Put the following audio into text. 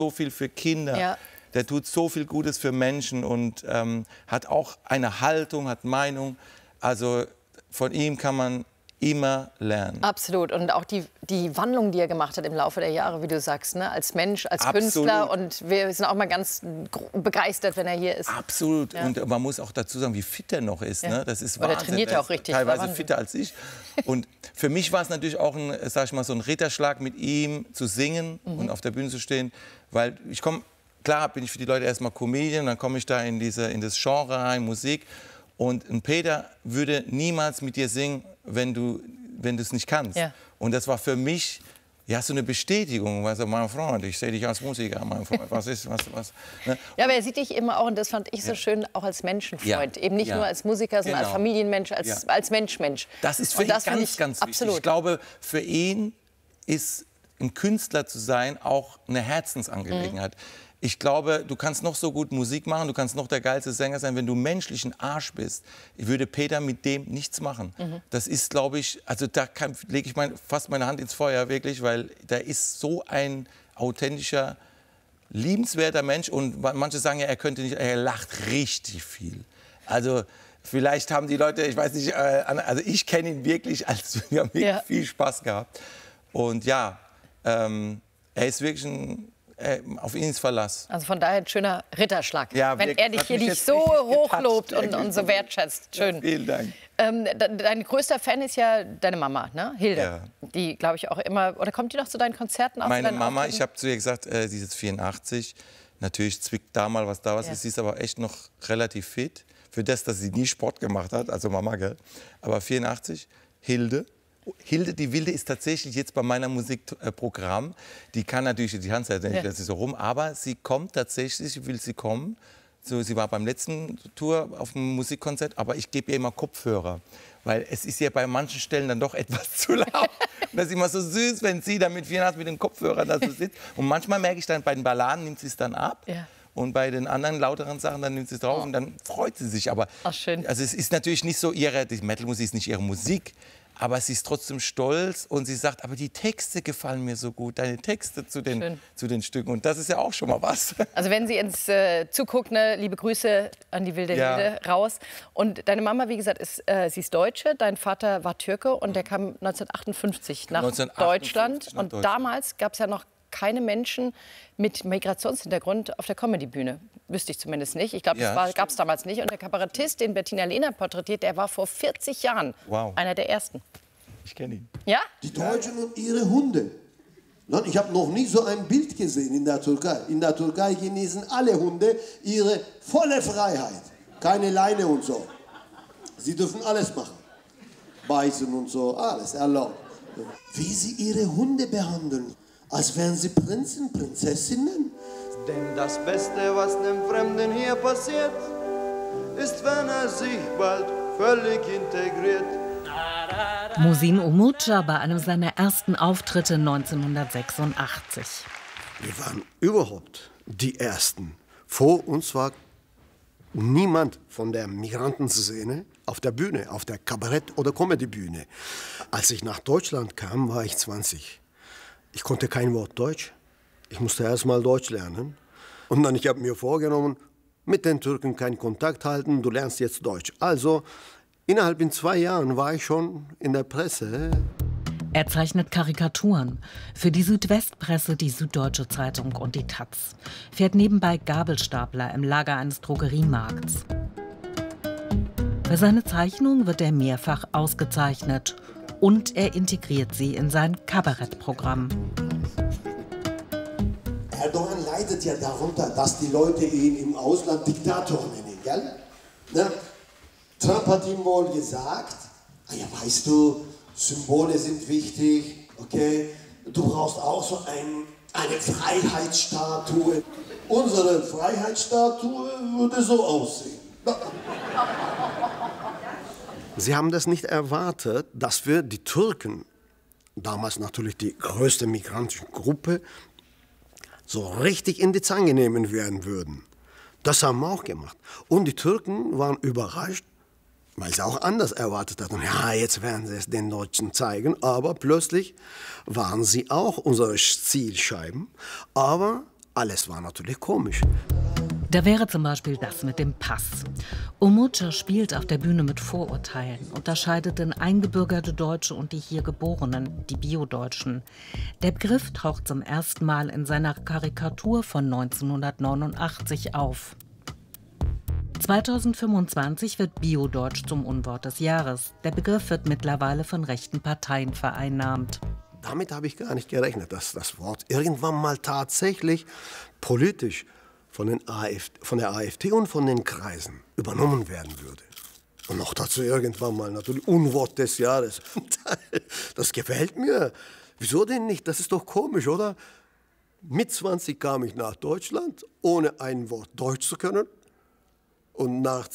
so viel für Kinder. Ja. Der tut so viel Gutes für Menschen und hat auch eine Haltung, hat Meinung. Also von ihm kann man immer lernen. Absolut. Und auch die Wandlung, die er gemacht hat im Laufe der Jahre, wie du sagst, ne? Als Mensch, als Künstler. Und wir sind auch mal ganz begeistert, wenn er hier ist. Absolut. Ja. Und man muss auch dazu sagen, wie fit er noch ist. Ja. Ne? Das ist Wahnsinn. Er trainiert auch richtig. Teilweise fitter als ich. Und für mich war es natürlich auch sag ich mal, so ein Ritterschlag, mit ihm zu singen und auf der Bühne zu stehen. Weil ich komme, klar bin ich für die Leute erstmal Comedian, dann komme ich da in das Genre rein, Musik. Und ein Peter würde niemals mit dir singen, wenn du es nicht kannst. Ja. Und das war für mich ja so eine Bestätigung. Also, mein Freund, ich sehe dich als Musiker, mein Freund. Was? Ne? Ja, aber er sieht dich immer auch, und das fand ich so schön, auch als Menschenfreund. Ja. Eben nicht nur als Musiker, sondern als Familienmensch, als Mensch. Das ist für ihn ganz wichtig. Absolut. Ich glaube, für ihn ist ein Künstler zu sein auch eine Herzensangelegenheit. Ich glaube, du kannst noch so gut Musik machen, du kannst noch der geilste Sänger sein, wenn du menschlich ein Arsch bist, würde Peter mit dem nichts machen. Das ist, glaube ich, also da lege ich fast meine Hand ins Feuer, wirklich, weil der ist so ein authentischer, liebenswerter Mensch. Und manche sagen ja, er könnte nicht, er lacht richtig viel. Also vielleicht haben die Leute, ich weiß nicht, also ich kenne ihn wirklich, wir haben wirklich viel Spaß gehabt. Und ja, er ist wirklich auf ihn ist Verlass. Also von daher ein schöner Ritterschlag, ja, wenn er dich hier so hochlobt und so wertschätzt. Schön. Ja, vielen Dank. Dein größter Fan ist ja deine Mama, ne? Hilde. Ja. Die, glaube ich, auch immer, oder kommt die noch zu deinen Konzerten? Meine Mama, ich habe zu ihr gesagt, sie ist jetzt 84. Natürlich zwickt da mal was da was ist. Sie ist aber echt noch relativ fit. Für das, dass sie nie Sport gemacht hat, also Mama, gell? Aber 84, Hilde. Hilde, die Wilde, ist tatsächlich jetzt bei meiner Musikprogramm. Die kann natürlich, die tanzt ja nicht so rum, aber sie kommt tatsächlich, will sie kommen. So, sie war beim letzten Tour auf dem Musikkonzert, aber ich gebe ihr immer Kopfhörer. Weil es ist ja bei manchen Stellen dann doch etwas zu laut. Und das ist immer so süß, wenn sie dann mit 84 mit den Kopfhörern da so sitzt. Und manchmal merke ich dann, bei den Balladen nimmt sie es dann ab. Ja. Und bei den anderen lauteren Sachen, dann nimmt sie es drauf und dann freut sie sich. Aber schön. Also es ist natürlich nicht so die Metal-Musik ist nicht ihre Musik. Aber sie ist trotzdem stolz und sie sagt, aber die Texte gefallen mir so gut, deine Texte zu den Stücken. Und das ist ja auch schon mal was. Also wenn sie uns zuguckt, ne, liebe Grüße an die wilde Hilde raus. Und deine Mama, wie gesagt, sie ist Deutsche, dein Vater war Türke und der kam 1958 nach Deutschland. Und damals gab es ja noch keine Menschen mit Migrationshintergrund auf der Comedy-Bühne. Wüsste ich zumindest nicht. Ich glaube, das gab es damals nicht. Und der Kabarettist, den Bettina Lehner porträtiert, der war vor 40 Jahren einer der ersten. Ich kenne ihn. Ja? Die Deutschen und ihre Hunde. Ich habe noch nie so ein Bild gesehen in der Türkei. In der Türkei genießen alle Hunde ihre volle Freiheit. Keine Leine und so. Sie dürfen alles machen. Beißen und so, alles erlaubt. Wie sie ihre Hunde behandeln. Als wären sie Prinzen, Prinzessinnen. Denn das Beste, was dem Fremden hier passiert, ist, wenn er sich bald völlig integriert. Muhsin Umut bei einem seiner ersten Auftritte 1986. Wir waren überhaupt die Ersten. Vor uns war niemand von der Migrantenszene auf der Bühne, auf der Kabarett- oder Comedybühne. Als ich nach Deutschland kam, war ich 20. Ich konnte kein Wort Deutsch. Ich musste erst mal Deutsch lernen. Und dann, ich habe mir vorgenommen, mit den Türken keinen Kontakt halten, du lernst jetzt Deutsch. Also, innerhalb von 2 Jahren war ich schon in der Presse. Er zeichnet Karikaturen für die Südwestpresse, die Süddeutsche Zeitung und die Taz. Fährt nebenbei Gabelstapler im Lager eines Drogeriemarkts. Für seine Zeichnung wird er mehrfach ausgezeichnet. Und er integriert sie in sein Kabarettprogramm. Erdogan leidet ja darunter, dass die Leute ihn im Ausland Diktator nennen, gell? Ne? Trump hat ihm wohl gesagt, ja, weißt du, Symbole sind wichtig, okay? Du brauchst auch so eine Freiheitsstatue. Unsere Freiheitsstatue würde so aussehen. Sie haben das nicht erwartet, dass wir die Türken, damals natürlich die größte migrantische Gruppe, so richtig in die Zange nehmen werden würden. Das haben wir auch gemacht. Und die Türken waren überrascht, weil sie auch anders erwartet hatten. Ja, jetzt werden sie es den Deutschen zeigen. Aber plötzlich waren sie auch unsere Zielscheiben. Aber Alles war natürlich komisch. Da wäre zum Beispiel das mit dem Pass. Omucha spielt auf der Bühne mit Vorurteilen, unterscheidet in eingebürgerte Deutsche und die hier Geborenen, die Bio-Deutschen. Der Begriff taucht zum ersten Mal in seiner Karikatur von 1989 auf. 2025 wird Bio-Deutsch zum Unwort des Jahres. Der Begriff wird mittlerweile von rechten Parteien vereinnahmt. Damit habe ich gar nicht gerechnet, dass das Wort irgendwann mal tatsächlich politisch von der AfD und von den Kreisen übernommen werden würde. Und noch dazu irgendwann mal natürlich Unwort des Jahres. Das gefällt mir. Wieso denn nicht? Das ist doch komisch, oder? Mit 20 kam ich nach Deutschland, ohne ein Wort Deutsch zu können. Und nach